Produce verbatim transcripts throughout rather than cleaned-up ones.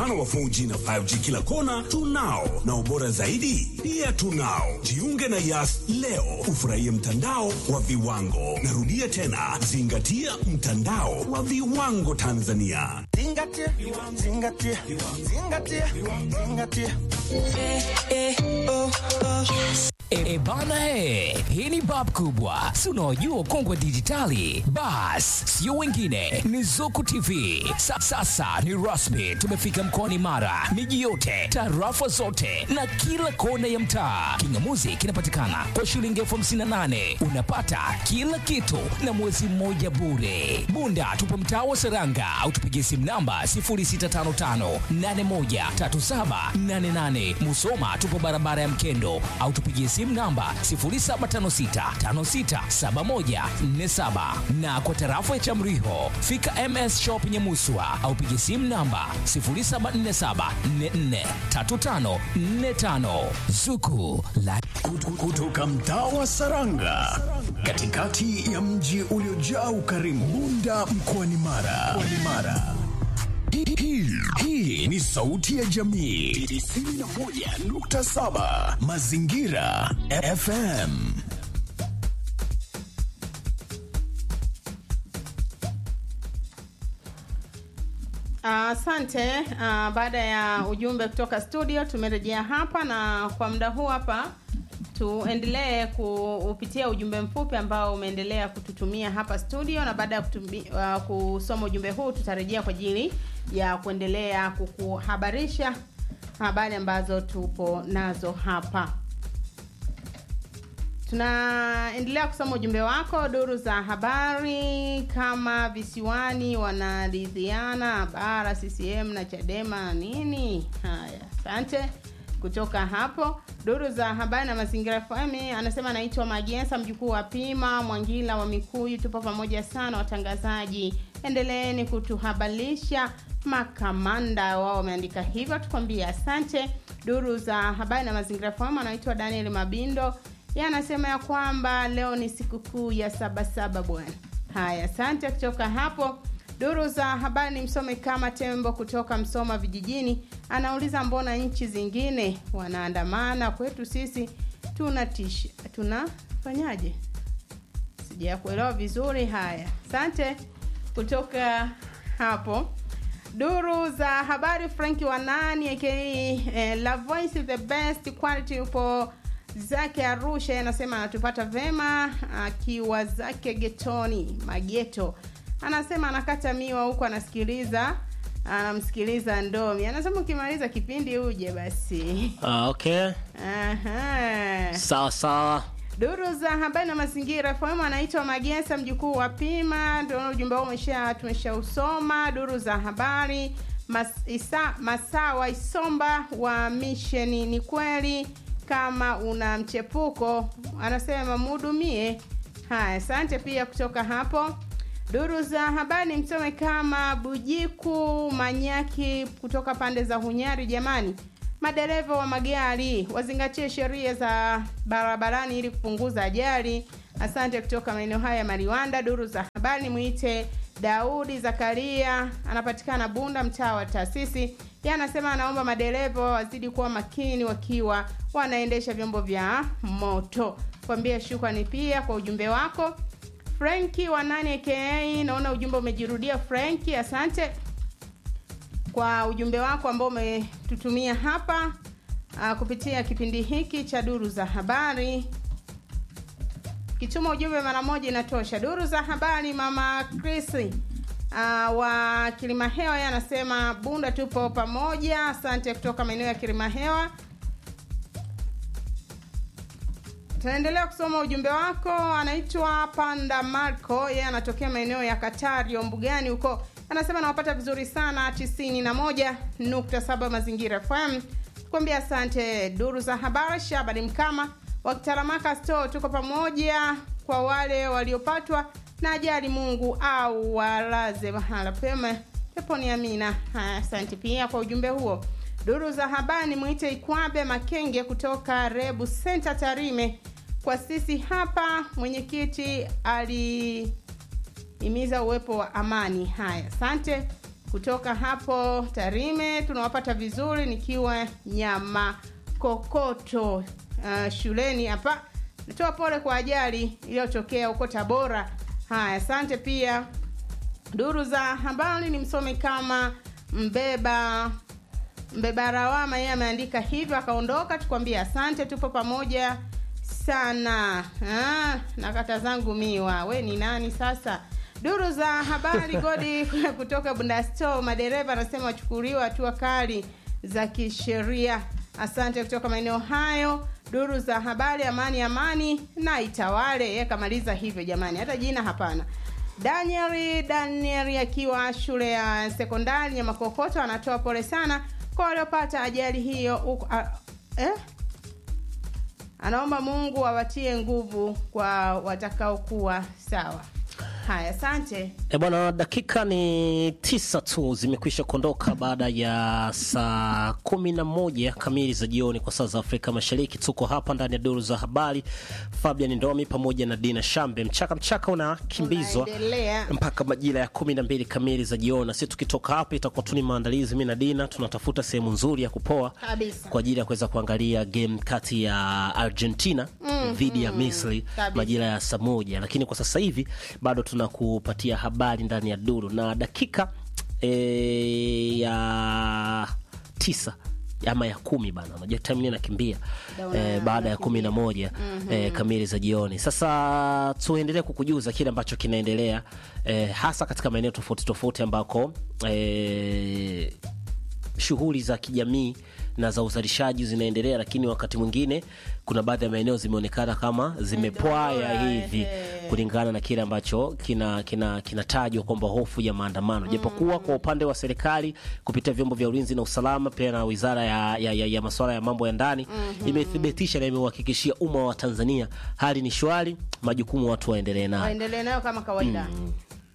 mfano wa four G na five G kila kona tunao, na ubora zaidi pia tunao. Jiunge na Yas leo ufurahie mtandao wa viwango. Narudia tena, zingatia mtandao wa viwango Tanzania. Zingatia, zingatia, zingatia, zingatia. Eh, eh, oh, oh. E bana he, hii ni bab kubwa. Si unaojua kongwe dijitali? Bas, sio wengine, ni Zuku T V. Sa, sasa ni rasmi, tumefika mkoani Mara, miji yote, tarafa zote, na kila kona ya mtaa. Kingamuzi kinapatikana kwa shilingi elfu hamsini na nane. Unapata kila kitu na mwezi mmoja bure. Bunda tupo mtaa wa Seranga, au tupigie simu namba sifuri sita tano tano nane moja tatu saba nane nane. Musoma tupo barabara ya Mkendo, au tupigie simu namba sifuri saba tano sita tano sita saba moja nne saba. Na kwa tarafa ya Chamriho, fika M S Shop Nyamuswa, au pigie simu namba sifuri saba nne saba nne nne tatu tano nne tano. Zuku la kutoka mtaa wa Saranga, katikati ya mji uliojaa ukarimu, Bunda mkoani Mara. Mara. Hii, hii, hii ni sauti ya jamii tisini na moja nukta saba Mazingira F M. Asante. Uh, uh, baada ya ujumbe kutoka studio tumerejea hapa, na kwa muda huu hapa tuendelee kupitia ujumbe mfupi ambao umeendelea kututumia hapa studio, na baada ya uh, kusoma ujumbe huu tutarejea kwa ajili ya kuendelea kukuhabarisha habari ambazo tupo nazo hapa. Tunaendelea kusoma ujumbe wako. Duru za habari kama visiwani wanaridhiana bara C C M na Chadema nini? Haya, asante. Kutoka hapo Duru za habari na Mazingira F M anasema anaitwa Magesa mjukuu wa Pima Mwangila wa Mikuyu, tupo pamoja sana watangazaji, endeleeni kutuhabarisha makamanda. Wao wameandika hivyo, tukwambia asante. Duru za habari na Mazingira F M anaitwa Daniel Mabindo, yeye anasema ya kwamba leo ni sikukuu ya saba saba bwana. Haya, asante. Kutoka hapo Duru za habari ni Msome kama Tembo kutoka Msoma vijijini, anauliza mbona nchi zingine wanaandamana, kwetu sisi tunatish tunafanyaje? Sijakuelewa vizuri. Haya, asante. Kutoka hapo Duru za habari Franki Wanani aka eh, La Voice is the best quality upo zake Arusha, anasema anatupata vema akiwa zake getoni Mageto. Anasema anakata miwa huko anasikiliza, anamsikiliza Ndomi. Anasema ukimaliza kipindi uje basi. Ah, okay. Aha. Sawa sawa. Duru za habari na Mazingira fahamu anaitwa Magesa mjukuu wa Pima, ndio ujumbe wao umesha tumeshausoma. Duru za habari Mas, Isa, Masawa Isomba wa Mission ni kweli kama una mchepuko, anasema mhudumie. Haya, asante pia. Kutoka hapo Duru za habari Msome kama Bujiku Manyaki kutoka pande za Hunyari, jamani madereva wa magari wazingatie sheria za barabarani ili kupunguza ajali. Asante. Kutoka maeneo haya Mariwanda. Duru za habari muite Daudi Zakaria, anapatikana Bunda mtaa wa Taasisi. Yeye anasema anaomba madereva wazidi kuwa makini wakiwa wanaendesha vyombo vya moto. Kwambia shukrani pia kwa ujumbe wako. Franki wa nane aka naona ujumbe umejirudia Franki, asante kwa ujumbe wako ambao umetutumia hapa uh, kupitia kipindi hiki cha Duru za habari. Kituma ujumbe mara moja inatosha. Duru za habari Mama Chrissy uh, wa Kilimahewa, yeye anasema Bunda tupo pamoja, asante. Kutoka maeneo ya Kilimahewa tunaendelea kusoma ujumbe wako. Anaitwa Panda Marco, yeye anatokea maeneo ya Katari Mbugani huko, anasema nawapata vizuri sana tisini na moja nukta saba Mazingira F M. Kwambia asante. Duru za habari Shabani Mkama wa Kitaramaka Store, tuko pamoja. Kwa wale waliopatwa na ajali, Mungu au walaze mahala pema peponi, amina. Asante pia kwa ujumbe huo. Duru za habari muite Ikwabe Makenge kutoka Rebu Center Tarime. Kwa sisi hapa mwenyekiti alihimiza uwepo wa amani. Haya, asante. kutoka hapo Tarime. Tunawapata vizuri nikiwa Nyama Kokoto uh, shuleni hapa. Natoa pole kwa ajali iliyotokea huko Tabora. Haya, asante pia. Duru za habari ni msome kama mbeba mbeba rawama, yeye ameandika hivyo akaondoka. Tukwambia asante, tupo pamoja sana. Ah, nakata zangu miwa. We ni nani sasa? Duru za habari Godi kutoka Bundasto, madereva anasema wachukuliwa hatua kali za kisheria. Asante kutoka maeneo hayo. Duru za habari amani amani na itawale. Yeye kamaliza hivyo jamani, hata jina hapana. Daniel Daniel akiwa shule ya sekondari ya Makokoto anatoa pole sana kwa waliopata ajali hiyo. Uko, a, eh? Anaomba Mungu awatie nguvu kwa watakao kuwa sawa. Haya, asante. E bwana, dakika ni tisa tu zimekwisha kuondoka baada ya saa kumi na moja kamili za jioni kwa saa za Afrika Mashariki. Tuko hapa ndani ya duru za habari, Fabian Ndomi pamoja na Dina Shambe. Mchaka mchaka unakimbizwa mpaka majira ya kumi na mbili kamili za jioni. Na sisi tukitoka hapa itakuwa tuni maandalizi, mimi na Dina tunatafuta sehemu nzuri ya kupoa kabisa kwa ajili ya kuweza kuangalia game kati ya Argentina mm, dhidi mm, ya Misri majira ya saa moja. Lakini kwa sasa hivi bado tuna kupatia habari ndani ya duru, na dakika e, ya tisa ama ya kumi bana, unajua time ni nakimbia e, baada ya kumi na moja mm-hmm. e, kamili za jioni. Sasa tuendelee kukujuza kile ambacho kinaendelea e, hasa katika maeneo tofauti tofauti ambako e, shughuli za kijamii na za uzalishaji zinaendelea, lakini wakati mwingine kuna baadhi ya maeneo zimeonekana kama zimepwaya hivi kulingana na kile ambacho kina kina kinatajwa kwamba hofu ya maandamano. Japokuwa kwa upande wa serikali kupitia vyombo vya ulinzi na usalama pia na Wizara ya ya, ya, ya masuala ya mambo ya ndani mm-hmm. imethibitisha na imehakikishia umma wa Tanzania hali ni shwari, majukumu watu waendelee nayo. Waendelee nayo kama kawaida. Mm.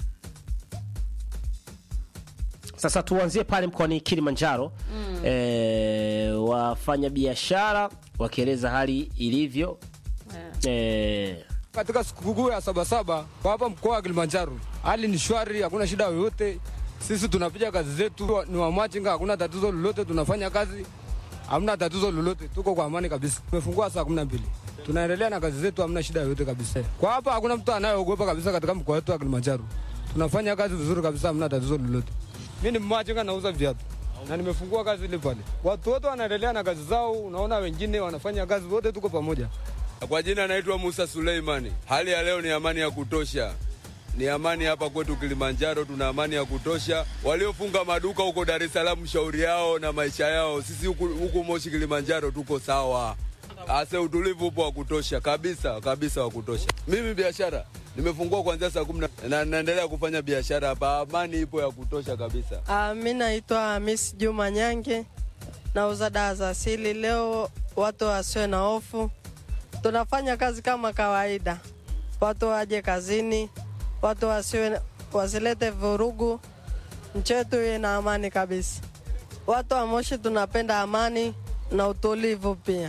Sasa tuanzie pale mkoani Kilimanjaro. Mm. E, wafanya biashara wakieleza hali ilivyo. Yeah. E, katika sikukuu ya Sabasaba kwa hapa mkoa wa Kilimanjaro hali ni shwari, hakuna shida yoyote. Sisi tunapiga kazi zetu, ni wa machinga, hakuna tatizo lolote, tunafanya kazi, hamna tatizo lolote, tuko kwa amani kabisa. Tumefungua saa kumi na mbili. Tunaendelea na kazi zetu, hamna shida yoyote kabisa. Kwa hapa hakuna mtu anayeogopa kabisa katika mkoa wetu wa Kilimanjaro. Tunafanya kazi vizuri kabisa, hamna tatizo lolote. Mimi ni machinga, nauza viatu na nimefungua kazi ile pale. Watu wote wanaendelea na kazi zao, unaona wengine wanafanya kazi, wote tuko pamoja. Kwa jina naitwa Musa Suleimani. Hali ya leo ni amani ya kutosha. Ni amani hapa kwetu Kilimanjaro, tuna amani ya kutosha. Waliofunga maduka huko Dar es Salaam shauri yao na maisha yao. Sisi huku, huku Moshi Kilimanjaro tuko sawa. Ase utulivu upo wa kutosha kabisa, kabisa wa kutosha. Mimi biashara nimefungua kuanzia saa kumi na naendelea kufanya biashara hapa. Amani ipo ya kutosha kabisa. Ah, mimi naitwa Miss Juma Nyange. Nauza dawa za asili. Leo watu wasiwe na hofu. Tunafanya kazi kama kawaida. Watu waje kazini, watu wasiwe wasilete vurugu. Nchi yetu ina amani kabisa. Watu wa Moshi tunapenda amani na utulivu pia.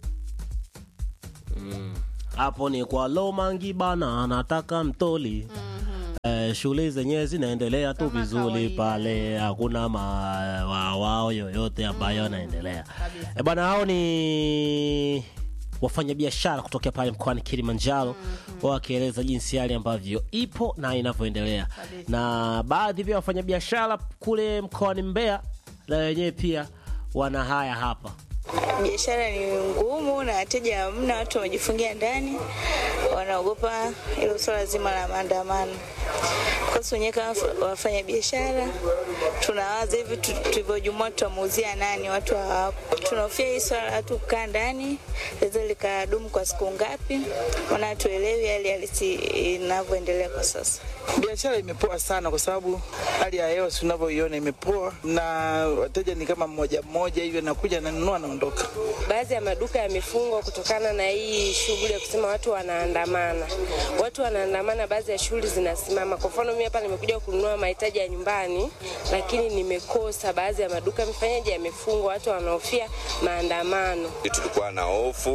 Mm. Hapo ni kwa Lomangi bana, anataka mtoli. Mm-hmm. Eh, shule zenyewe zinaendelea tu vizuri pale, hakuna wao yoyote ambayo yanaendelea. Eh, bana, hao ni wafanya biashara kutoka pale mkoani Kilimanjaro mm-hmm. wakieleza jinsi hali ambavyo ipo na inavyoendelea. Na baadhi ya wafanya biashara kule mkoani Mbeya na wenyewe pia wana haya hapa. Biashara ni ngumu na wateja hamna, watu wamejifungia ndani, wanaogopa ile swala zima la maandamano. Kwa sababu wenyewe kama wafanya biashara tunawaza hivi tulivyojumua tutamuuzia nani, watu hawapo. Tunahofia hii swala watu kukaa ndani lizo likadumu kwa siku ngapi, wana tuelewi hali halisi inavyoendelea kwa sasa. Biashara imepoa sana kwa sababu hali ya hewa tunavyoiona imepoa, na wateja ni kama mmoja mmoja hivyo nakuja na nunua naondoka. Baadhi ya maduka yamefungwa kutokana na hii shughuli ya kusema watu wanaandamana. Watu wanaandamana, baadhi ya shughuli zinasimama. Kwa mfano mimi hapa nimekuja kununua mahitaji ya nyumbani lakini nimekosa, baadhi ya maduka mfanyaje yamefungwa, watu wanahofia maandamano. Tulikuwa na hofu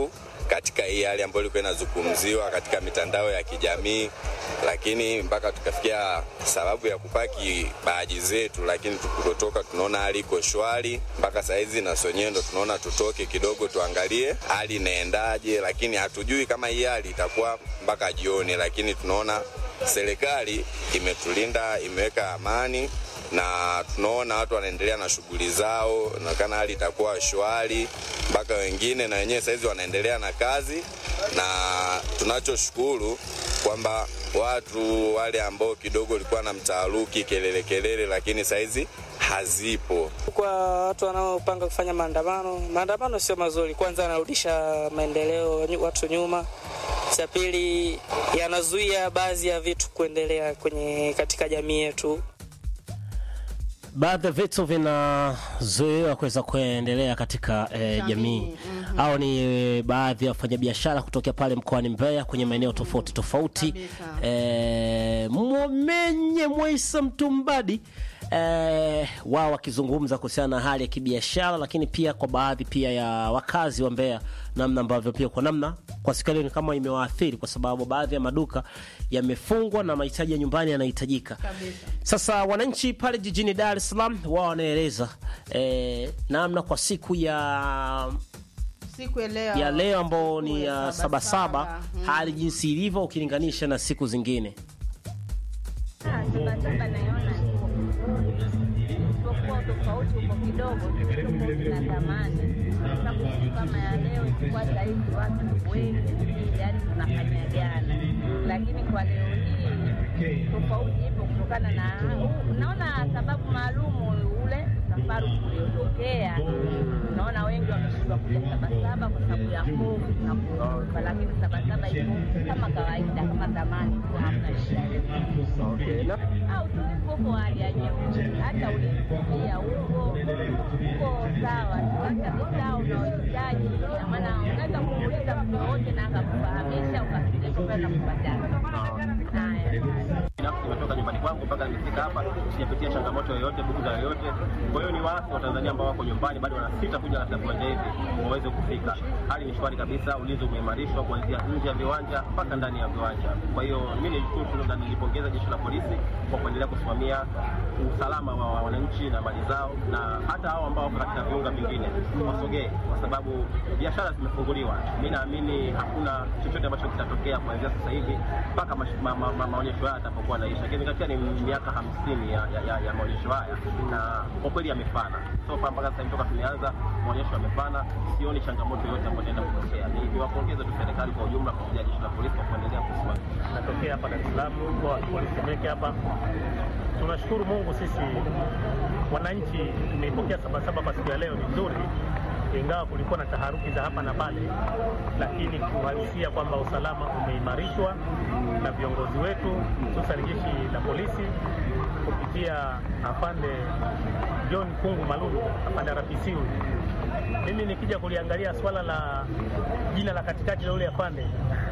katika hii hali ambayo ilikuwa inazungumziwa katika mitandao ya kijamii, lakini mpaka tukafikia sababu ya kupaki baadhi zetu, lakini tukutoka tunaona hali iko shwari mpaka saa hizi, na sonyewe ndo tunaona tutoke kidogo tuangalie hali inaendaje, lakini hatujui kama hii hali itakuwa mpaka jioni, lakini tunaona serikali imetulinda, imeweka amani na tunaona watu wanaendelea na shughuli zao, na kana hali itakuwa shwari mpaka wengine na wenyewe saizi wanaendelea na kazi, na tunachoshukuru kwamba watu wale ambao kidogo walikuwa na mtaharuki kelele kelele, lakini saizi hazipo. Kwa watu wanaopanga kufanya maandamano, maandamano sio mazuri. Kwanza yanarudisha maendeleo watu nyuma. Cha pili, yanazuia baadhi ya vitu kuendelea kwenye katika jamii yetu. Baadhi ya vitu vinazuiwa kuweza kuendelea katika eh, jamii. Mm-hmm. Au ni baadhi ya wafanyabiashara kutokea pale mkoani Mbeya kwenye maeneo tofauti tofauti. Eh, Mwenye Mwaisa Mtumbadi eh, wao wakizungumza kuhusiana na hali ya kibiashara, lakini pia kwa baadhi pia ya wakazi wa Mbeya namna ambavyo pia kwa namna kwa siku leo ni kama imewaathiri, kwa sababu baadhi ya maduka yamefungwa na mahitaji ya nyumbani yanahitajika. Sasa wananchi pale jijini Dar es Salaam wao wanaeleza eh, namna kwa siku ya siku ya leo ya leo ambao ni ya saba saba hmm. hali jinsi ilivyo ukilinganisha na siku zingine. Saba saba naiona kwa tofauti uko kidogo na zamani. Sababu kama ya leo kwa zaidi watu wengi yani tunafanya jana, lakini kwa leo hii tofauti ipo kutokana na naona sababu maalumu ule safari uliotokea. Naona wengi wameshindwa kuja saba saba kwa sababu ya hofu na kuogopa, lakini saba saba ipo kama kawaida kama zamani tu, hamna shida. Okay. Au tulipopo hali ya jeu hata ulipofikia huko huko sawa, hata mtao unaohitaji, maana unaweza kumuuliza mtu wote na akakufahamisha ukafikia kupata kupatana. Binafsi nimetoka nyumbani kwangu mpaka nimefika hapa, sijapitia changamoto yoyote, buguza yoyote. Kwa hiyo ni waasi wa Tanzania ambao wako nyumbani bado wanasita kuja katika viwanja hivi waweze kufika. Hali ni shwari kabisa, ulinzi umeimarishwa kuanzia nje ya viwanja mpaka ndani ya viwanja. Kwa hiyo mimi nilishukuru na nilipongeza jeshi la polisi kwa kuendelea kusimamia usalama wa wananchi na mali zao, na hata hao ambao wako katika viunga vingine wasogee, kwa sababu biashara zimefunguliwa. Mimi naamini hakuna chochote ambacho kitatokea kuanzia sasa hivi mpaka ma, ma, ma, maonyesho haya yatapokuwa naisha. Lakini katika ni miaka hamsini ya, ya, ya, ya maonyesho haya, na kwa kweli yamefana. So mpaka sasa hivi toka tumeanza maonyesho yamefana, sioni changamoto yoyote ambayo inaenda kutokea. Ni niwapongeze tu serikali kwa ujumla pamoja na jeshi la polisi kwa kuendelea kusimamia. Natokea hapa Dar es Salaam kwa polisi meke hapa. Tunashukuru Mungu sisi wananchi tumepokea saba saba kwa siku ya leo ni nzuri, ingawa kulikuwa na taharuki za hapa na pale, lakini kuhalisia kwamba usalama umeimarishwa na viongozi wetu hususan jeshi la polisi kupitia afande John Kungu Malulu, afande R P C. Mimi nikija kuliangalia swala la jina la katikati la ule afande,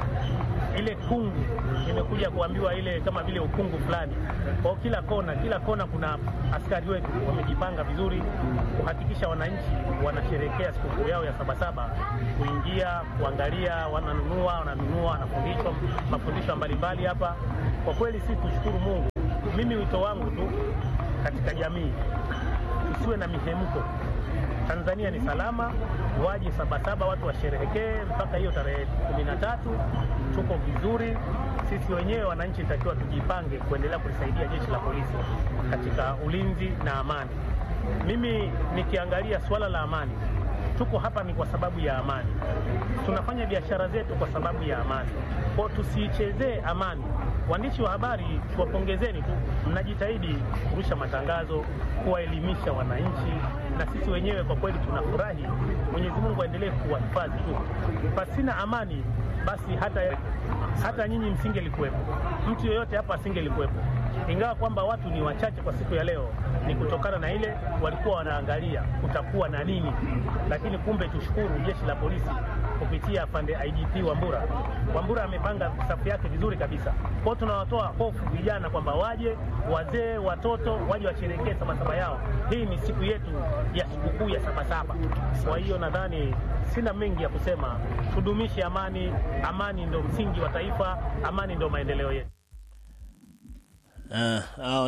ile kungu imekuja kuambiwa ile kama vile ukungu fulani. Kwa kila kona, kila kona kuna askari wetu wamejipanga vizuri kuhakikisha wananchi wanasherehekea siku yao ya saba saba, kuingia, kuangalia, wananunua, wananunua, wanafundishwa mafundisho mbalimbali hapa. Kwa kweli sisi tushukuru Mungu. Mimi wito wangu tu katika jamii, tusiwe na mihemko. Tanzania ni salama, waje saba saba watu washerehekee mpaka hiyo tarehe kumi na tatu. Tuko vizuri. Sisi wenyewe wananchi tunatakiwa tujipange kuendelea kulisaidia jeshi la polisi katika ulinzi na amani. Mimi nikiangalia swala la amani, tuko hapa ni kwa sababu ya amani. Tunafanya biashara zetu kwa sababu ya amani. Kwa tusichezee amani. Waandishi wa habari tuwapongezeni tu, mnajitahidi kurusha matangazo, kuwaelimisha wananchi, na sisi wenyewe kwa kweli tunafurahi. Mwenyezi Mungu aendelee kuwahifadhi tu. Pasina amani basi hata hata nyinyi msingelikuwepo. Mtu yoyote hapa asingelikuwepo. Ingawa kwamba watu ni wachache kwa siku ya leo, ni kutokana na ile walikuwa wanaangalia kutakuwa na nini, lakini kumbe tushukuru jeshi la polisi kupitia afande I G P Wambura. Wambura amepanga safu yake vizuri kabisa. Kwa hiyo tunawatoa hofu vijana kwamba waje, wazee, watoto waje washerehekee Sabasaba yao. Hii ni siku yetu ya sikukuu ya Sabasaba. Kwa hiyo nadhani sina mengi ya kusema, tudumishe amani. Amani ndio msingi wa taifa, amani ndio maendeleo yetu. Uh, hao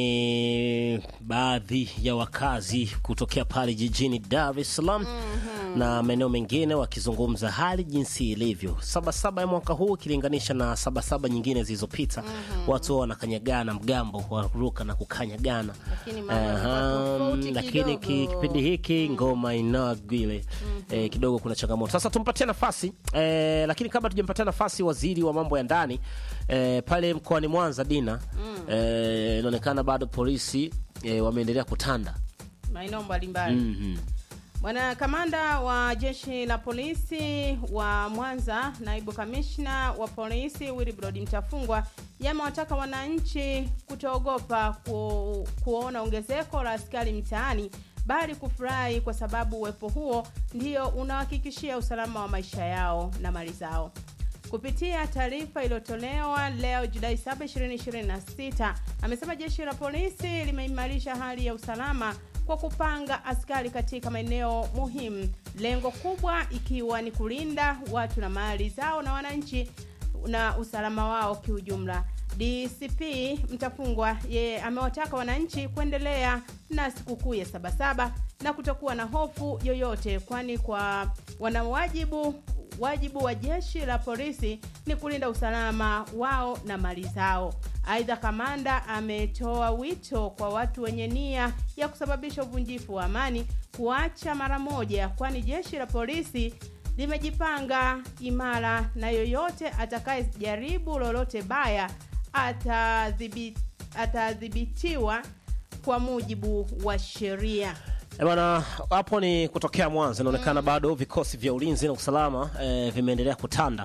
ni baadhi ya wakazi kutokea pale jijini Dar es Salaam mm-hmm. na maeneo mengine wakizungumza hali jinsi ilivyo Sabasaba ya mwaka huu kilinganisha na Sabasaba nyingine zilizopita. Mm-hmm. Watu wanakanyagana mgambo, waruka na kukanyagana, lakini uh, lakini kipindi hiki ngoma inagwile mm-hmm. eh, kidogo kuna changamoto. Sasa tumpatie nafasi eh, lakini kabla tujampatia nafasi waziri wa mambo ya ndani eh, pale mkoani Mwanza Dina mm. Eh, inaonekana bado polisi eh, wameendelea kutanda maeneo mbalimbali. Mhm. Bwana kamanda wa jeshi la polisi wa Mwanza, naibu kamishna wa polisi Wilbrod Mtafungwa, yamewataka wananchi kutoogopa ku, kuona ongezeko la askari mtaani, bali kufurahi kwa sababu uwepo huo ndio unahakikishia usalama wa maisha yao na mali zao. Kupitia taarifa iliyotolewa leo Julai saba, ishirini ishirini na sita, amesema jeshi la polisi limeimarisha hali ya usalama kwa kupanga askari katika maeneo muhimu, lengo kubwa ikiwa ni kulinda watu na mali zao na wananchi na usalama wao kiujumla. D C P Mtafungwa yeye amewataka wananchi kuendelea na sikukuu ya Sabasaba na kutokuwa na hofu yoyote, kwani kwa wanawajibu wajibu wa jeshi la polisi ni kulinda usalama wao na mali zao. Aidha, kamanda ametoa wito kwa watu wenye nia ya kusababisha uvunjifu wa amani kuacha mara moja, kwani jeshi la polisi limejipanga imara na yoyote atakayejaribu lolote baya atadhibiti atadhibitiwa kwa mujibu wa sheria. E bwana, hapo ni kutokea Mwanza. Inaonekana mm. bado vikosi vya ulinzi na usalama e, vimeendelea kutanda.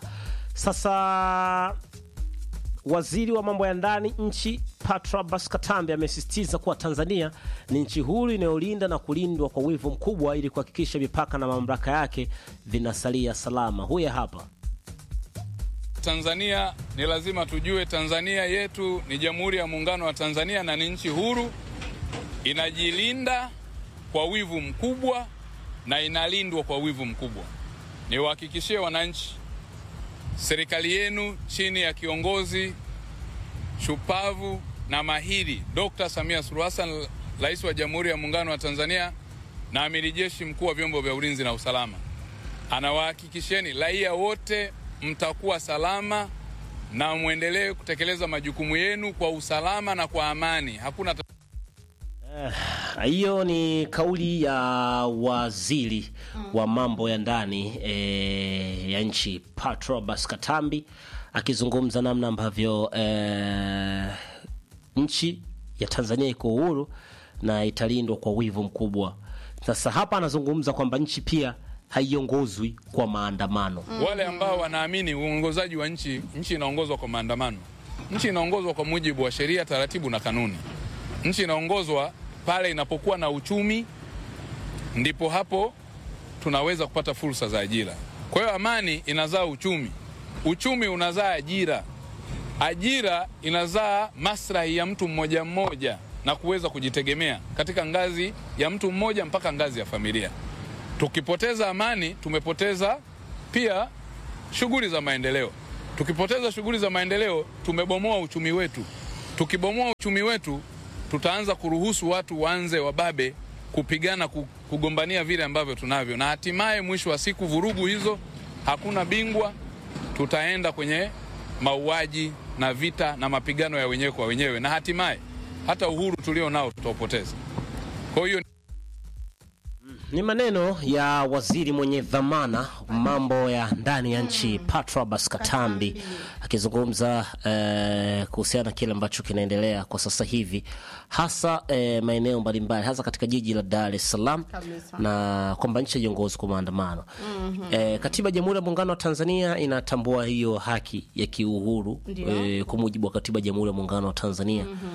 Sasa waziri wa mambo ya ndani nchi Patrobas Katambi amesisitiza kuwa Tanzania ni nchi huru inayolinda na kulindwa kwa wivu mkubwa ili kuhakikisha mipaka na mamlaka yake vinasalia salama. Huyu hapa. Tanzania ni lazima tujue, Tanzania yetu ni Jamhuri ya Muungano wa Tanzania na ni nchi huru, inajilinda kwa wivu mkubwa na inalindwa kwa wivu mkubwa. Niwahakikishie wananchi, serikali yenu chini ya kiongozi shupavu na mahiri Dokta Samia Suluhu Hassan, Rais wa Jamhuri ya Muungano wa Tanzania na Amiri Jeshi Mkuu wa Vyombo vya Ulinzi na Usalama, anawahakikisheni raia wote mtakuwa salama na muendelee kutekeleza majukumu yenu kwa usalama na kwa amani. Hakuna hiyo uh, ni kauli ya waziri mm. wa mambo ya ndani e, ya nchi Patrobas Katambi akizungumza namna ambavyo e, nchi ya Tanzania iko huru na italindwa kwa wivu mkubwa. Sasa hapa anazungumza kwamba nchi pia haiongozwi kwa maandamano. Mm. Wale ambao wanaamini uongozaji wa nchi, nchi inaongozwa kwa maandamano. Nchi inaongozwa kwa mujibu wa sheria, taratibu na kanuni. Nchi inaongozwa pale inapokuwa na uchumi, ndipo hapo tunaweza kupata fursa za ajira. Kwa hiyo amani inazaa uchumi, uchumi unazaa ajira, ajira inazaa maslahi ya mtu mmoja mmoja na kuweza kujitegemea katika ngazi ya mtu mmoja mpaka ngazi ya familia. Tukipoteza amani, tumepoteza pia shughuli za maendeleo. Tukipoteza shughuli za maendeleo, tumebomoa uchumi wetu. Tukibomoa uchumi wetu, tutaanza kuruhusu watu waanze wababe kupigana, kugombania vile ambavyo tunavyo, na hatimaye mwisho wa siku vurugu hizo, hakuna bingwa, tutaenda kwenye mauaji na vita na mapigano ya wenyewe kwa wenyewe, na hatimaye hata uhuru tulio nao tutaupoteza. Kwa hiyo ni maneno ya waziri mwenye dhamana mambo ya ndani ya nchi Patrobas Katambi akizungumza eh, kuhusiana kile ambacho kinaendelea kwa sasa hivi hasa eh, maeneo mbalimbali hasa katika jiji la Dar es Salaam na kwamba nchi iongozwe kwa maandamano. Mm-hmm. Eh, Katiba ya Jamhuri ya Muungano wa Tanzania inatambua hiyo haki ya kiuhuru eh, kwa mujibu wa Katiba ya Jamhuri ya Muungano wa Tanzania. Mm-hmm.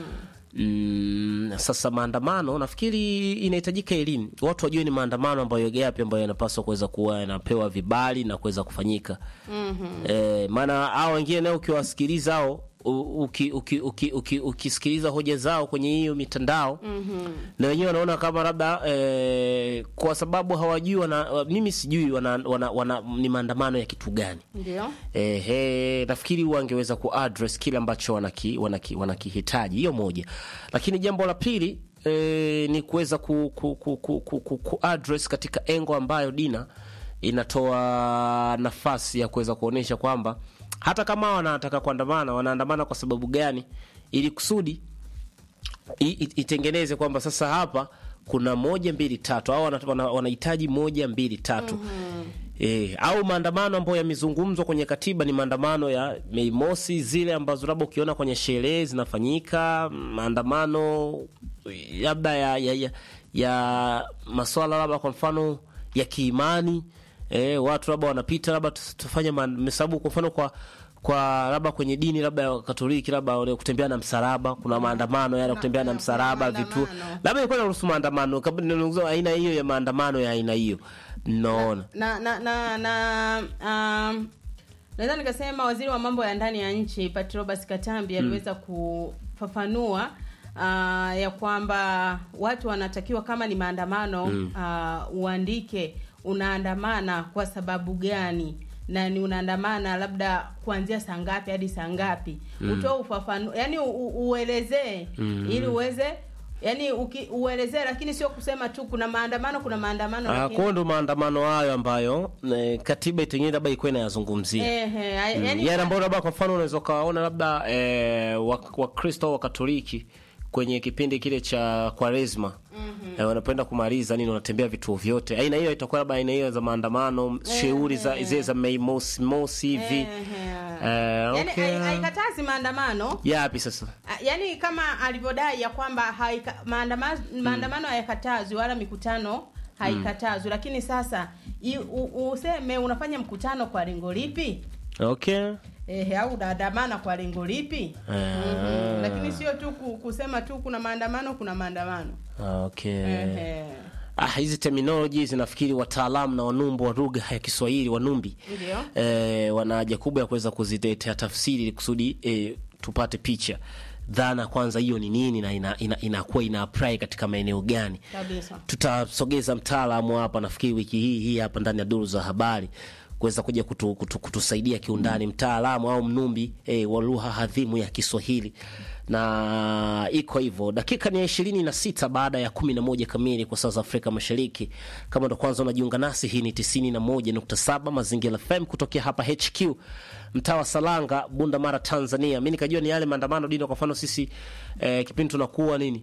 Mm, sasa maandamano nafikiri inahitajika elimu. Watu wajue ni maandamano ambayo yapi ambayo yanapaswa kuweza kuwa yanapewa vibali na kuweza kufanyika. Mhm. Eh, maana hao wengine nao ukiwasikiliza hao uki uki uki uki ukisikiliza hoja zao kwenye hiyo mitandao, mhm, na wenyewe wanaona kama labda eh, kwa sababu hawajui wana, mimi sijui wana, wana, wana ni maandamano ya kitu gani. Ndio. Eh, eh nafikiri wangeweza ku address kile ambacho wanaki wanaki wanakihitaji. Hiyo moja. Lakini jambo la pili eh, ni kuweza ku ku, ku, ku, ku, ku, ku address katika engo ambayo Dina inatoa nafasi ya kuweza kuonesha kwamba hata kama wanataka kuandamana, wanaandamana kwa sababu gani, ili kusudi itengeneze kwamba sasa hapa kuna moja mbili tatu, au wanahitaji moja mbili tatu. Mm-hmm. E, au maandamano ambayo yamezungumzwa kwenye katiba ni maandamano ya Mei Mosi, zile ambazo labda ukiona kwenye sherehe zinafanyika, maandamano labda ya, ya, ya, ya masuala labda kwa mfano ya kiimani. Eh, watu labda wanapita labda tufanye mahesabu kwa mfano kwa kwa labda kwenye dini labda ya Katoliki labda kutembea na msalaba, kuna maandamano yale kutembea na msalaba vitu. Labda ilikuwa inaruhusu maandamano kabla nilizungumza aina hiyo ya maandamano ya aina hiyo. Naona. Na na na na um naweza nikasema waziri wa mambo ya ndani ya nchi Patrobas Katambi aliweza mm. kufafanua uh, ya kwamba watu wanatakiwa kama ni maandamano mm. uh, uandike unaandamana kwa sababu gani na ni unaandamana labda kuanzia saa ngapi hadi saa ngapi. Mm. Utoe ufafanuzi, yani uelezee mm. ili uweze yani uelezee, lakini sio kusema tu kuna maandamano kuna maandamano. Ah, kwa ndo maandamano hayo ambayo ne, katiba itengeneza labda iko inayazungumzia. Ehe, mm. yani yana ambayo labda kwa mfano unaweza kaona labda eh, wa, wa Kristo wa Katoliki kwenye kipindi kile cha Kwaresma. Mhm. Eh, wanapenda kumaliza nini, wanatembea vituo vyote. Aina hiyo itakuwa labda aina hiyo za maandamano, shughuli za zile za Mei Mosi Mosi hivi. Eh, okay. Yani haikatazi maandamano. Yapi sasa? Yani kama alivyodai ya kwamba maandamano maandamano mm. hayakatazwi wala mikutano haikatazwi, mm. lakini sasa u, useme unafanya mkutano kwa lengo lipi? Okay. Eh, au daadamana kwa lengo lipi? Mm-hmm. Lakini sio tu kusema tu kuna maandamano kuna maandamano. Okay. Eh. Ah, hizi terminology zinafikiri wataalamu na wanumbu wa lugha ya Kiswahili wanumbi. Ndio. Eh, wana haja kubwa ya kuweza kuzitetea tafsiri ili kusudi eh, tupate picha. Dhana kwanza hiyo ni nini na ina ina, ina, ina apply katika maeneo gani? Kabisa. Tutasogeza mtaalamu hapa nafikiri wiki hii hii hapa ndani ya Duru za Habari kuweza kuja kutu, kutu, kutusaidia kiundani, mtaalamu au mnumbi eh, wa lugha hadhimu ya Kiswahili. Na iko hivyo. Dakika ni ishirini na sita baada ya kumi na moja kamili kwa saa za Afrika Mashariki. Kama ndo kwanza unajiunga nasi, hii ni tisini na moja nukta saba Mazingira F M kutokea hapa H Q mtaa wa Salanga, Bunda Mara, Tanzania. Mimi nikajua ni yale maandamano dini kwa mfano sisi eh, kipindi tunakuwa nini?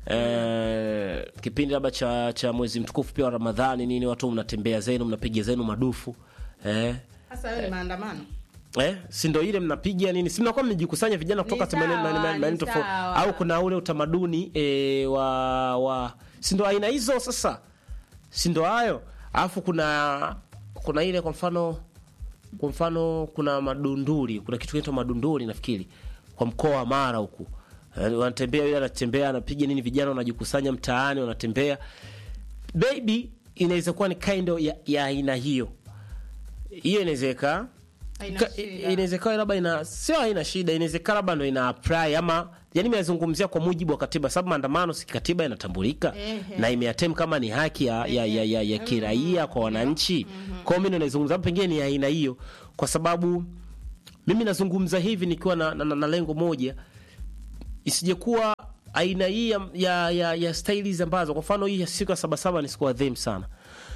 Eh, kipindi labda cha cha mwezi mtukufu pia wa Ramadhani nini, watu mnatembea zenu mnapiga zenu madufu. Eh. Sasa hiyo ni maandamano. Eh, si ndio ile mnapiga nini? Si mnakuwa mmejikusanya vijana kutoka themanini tofauti, au kuna ule utamaduni eh, wa wa si ndio aina hizo sasa? Si ndio hayo? Alafu kuna kuna ile kwa mfano kwa mfano kuna madunduri, kuna kitu kinaitwa madunduri nafikiri kwa mkoa wa Mara huku. Eh, wanatembea yule anatembea anapiga nini, vijana wanajikusanya mtaani wanatembea. Baby inaweza kuwa ni kind of ya, ya aina hiyo. Hiyo inawezeka inawezekana labda ina sio haina shida, inawezekana labda ndio ina apply ama yani nimezungumzia kwa mujibu wa katiba, sababu maandamano si katiba inatambulika na imeatem kama ni haki ya ya, ya, ya, ya kiraia kwa wananchi. Kwa mimi ninazungumza pengine ni aina hiyo, kwa sababu mimi nazungumza hivi nikiwa na, na, na, na lengo moja, isijekuwa aina hii ya ya, ya, ya styles ambazo kwa mfano hii siku ya saba saba ni siku adhimu sana.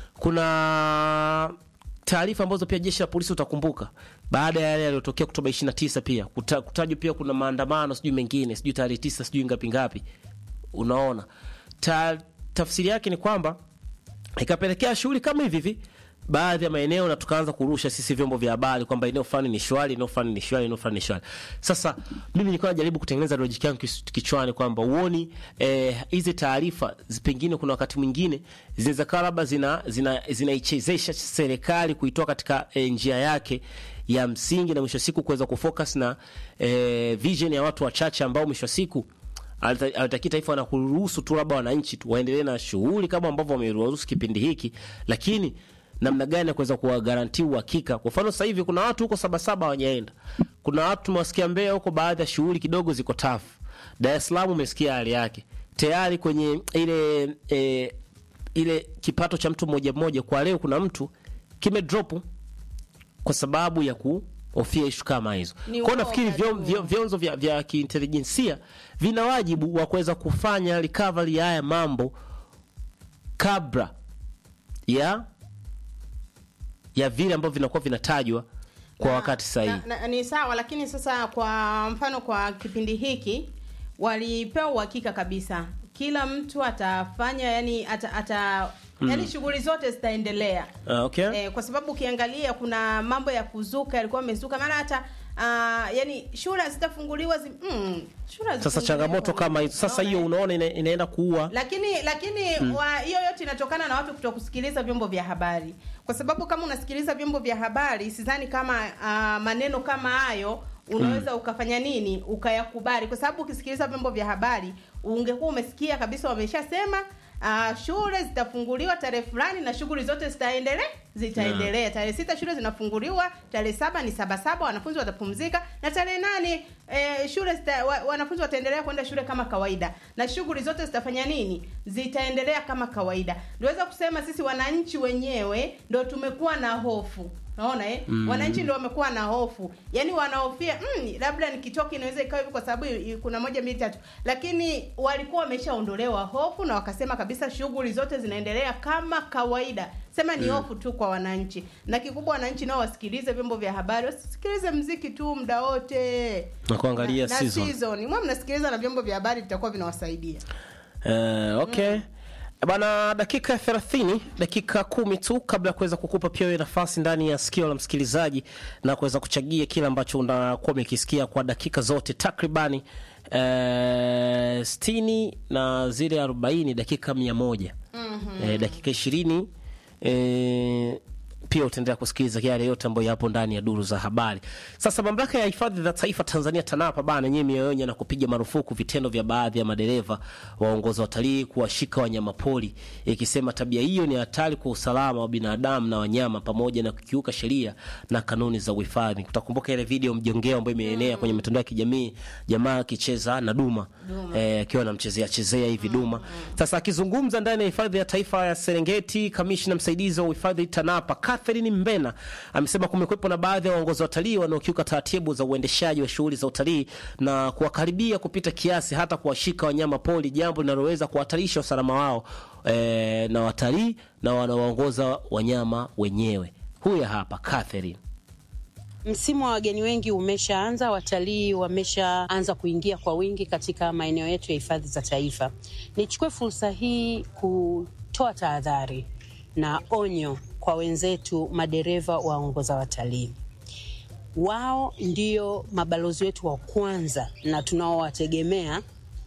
Kuna taarifa ambazo pia jeshi la polisi utakumbuka baada ya yale yaliyotokea Oktoba ishirini na tisa pia kuta, kutajwa pia kuna maandamano sijui mengine sijui tarehe tisa sijui ngapi ngapi. Unaona Ta, tafsiri yake ni kwamba ikapelekea shughuli kama hivi hivi baadhi ya maeneo na tukaanza kurusha sisi vyombo vya habari kwamba eneo fulani ni shwari, eneo fulani ni shwari, eneo fulani ni shwari. Sasa mimi nilikuwa najaribu kutengeneza logic yangu kichwani kwamba uone hizi eh, taarifa pengine kuna wakati mwingine zinaweza kuwa labda zina zina zinaichezesha serikali kuitoa katika eh, njia yake ya msingi na mwisho siku kuweza kufocus na eh, vision ya watu wachache ambao mwisho siku alitaki taifa na kuruhusu tu labda wananchi tu waendelee na shughuli kama ambavyo wameruhusu kipindi hiki, lakini namna gani ya kuweza kuwa guarantee uhakika. Kwa mfano sasa hivi kuna watu huko Sabasaba hawajaenda. Kuna watu tumewasikia Mbeya huko baadhi ya shughuli kidogo ziko tough. Dar es Salaam umesikia hali yake. Tayari kwenye ile e, ile kipato cha mtu mmoja mmoja kwa leo kuna mtu kime drop kwa sababu ya kuhofia issue kama hizo. Kwa nafikiri vionzo vya vya kiintelijensia vina wajibu wa kuweza kufanya recovery ya haya mambo kabla ya ya vile ambavyo vinakuwa vinatajwa kwa na, wakati sahihi. Na, na, ni sawa, lakini sasa kwa mfano kwa kipindi hiki walipewa uhakika kabisa. Kila mtu atafanya yani ata, ata mm. yani shughuli zote zitaendelea. Uh, okay. Eh, kwa sababu ukiangalia kuna mambo ya kuzuka yalikuwa yamezuka, maana hata uh, yani shule zitafunguliwa zi, mm, shule sasa changamoto kama hizo sasa hiyo unaona ina, inaenda kuua. Lakini lakini hiyo mm. yote inatokana na watu kutokusikiliza vyombo vya habari. Kwa sababu kama unasikiliza vyombo vya habari, sidhani kama uh, maneno kama hayo unaweza mm. ukafanya nini ukayakubali, kwa sababu ukisikiliza vyombo vya habari ungekuwa umesikia kabisa wameshasema uh, shule zitafunguliwa tarehe fulani na shughuli zote zitaendelea zitaendelea yeah. Tarehe sita shule zinafunguliwa, tarehe saba ni saba saba wanafunzi watapumzika, na tarehe nane eh, shule zita, wa, wanafunzi wataendelea kwenda shule kama kawaida na shughuli zote zitafanya nini zitaendelea kama kawaida. Niweza kusema sisi wananchi wenyewe ndio tumekuwa na hofu. Unaona eh? Mm. Wananchi ndio wamekuwa na hofu. Yaani wanahofia mm, labda nikitoka inaweza ikawa hivi kwa sababu kuna moja mbili tatu. Lakini walikuwa wameshaondolewa hofu na wakasema kabisa shughuli zote zinaendelea kama kawaida. Sema ni hofu mm. tu kwa wananchi. Na kikubwa wananchi nao wasikilize vyombo vya habari, wasikilize muziki tu muda wote. Na kuangalia na, season. Na season. Mwa mnasikiliza na vyombo vya habari vitakuwa vinawasaidia. Eh, uh, okay. Mm. Bana, dakika thelathini, dakika kumi tu kabla ya kuweza kukupa pia wewe nafasi ndani ya sikio la msikilizaji na kuweza kuchagia kile ambacho unakuwa umekisikia kwa dakika zote takribani eh sitini na zile arobaini dakika mia moja. Mm-hmm. Eh, dakika ishirini eh pia utaendelea kusikiliza yale yote ambayo yapo ndani ya duru za habari. Sasa mamlaka ya hifadhi za taifa Tanzania TANAPA bana yenyewe imeonya na kupiga marufuku vitendo vya baadhi ya madereva waongoza watalii kuwashika wanyamapori, ikisema tabia hiyo ni hatari kwa usalama wa binadamu na wanyama pamoja na kukiuka sheria na kanuni za uhifadhi. Utakumbuka ile video mjongeo ambayo imeenea kwenye mitandao ya kijamii, jamaa akicheza na duma, duma. eh akiwa anamchezea chezea hivi duma. Sasa akizungumza ndani ya hifadhi ya taifa ya Serengeti, kamishna msaidizi wa uhifadhi TANAPA Catherine Mbena amesema kumekuwepo na baadhi ya waongozi wa watalii wanaokiuka taratibu za uendeshaji wa shughuli za utalii na kuwakaribia kupita kiasi hata kuwashika wanyama pori, jambo linaloweza kuhatarisha usalama wao e, na watalii na wanaoongoza wanyama wenyewe. Huyu hapa Catherine. Msimu wa wageni wengi umeshaanza, watalii wameshaanza kuingia kwa wingi katika maeneo yetu ya hifadhi za taifa. Nichukue fursa hii kutoa tahadhari na onyo kwa wenzetu madereva waongoza watalii. Wao ndio mabalozi wetu wa kwanza na tunaowategemea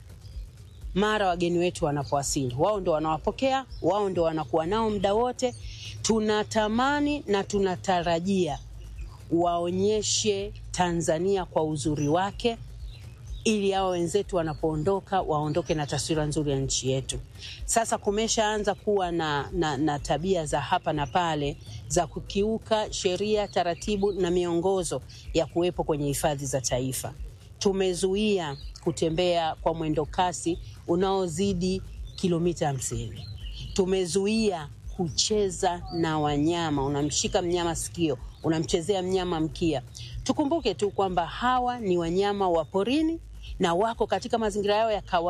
mara wageni wetu wanapowasili. Wao ndio wanawapokea, wao ndio wanakuwa nao muda wote. Tunatamani na tunatarajia waonyeshe Tanzania kwa uzuri wake, ili hao wenzetu wanapoondoka waondoke na taswira nzuri ya nchi yetu. Sasa kumeshaanza kuwa na, na, na tabia za hapa na pale za kukiuka sheria, taratibu na miongozo ya kuwepo kwenye hifadhi za taifa. Tumezuia kutembea kwa mwendo kasi unaozidi kilomita hamsini. Tumezuia kucheza na wanyama, unamshika mnyama sikio, unamchezea mnyama mkia. Tukumbuke tu kwamba hawa ni wanyama wa porini na wako katika mazingira yao ya kawaida.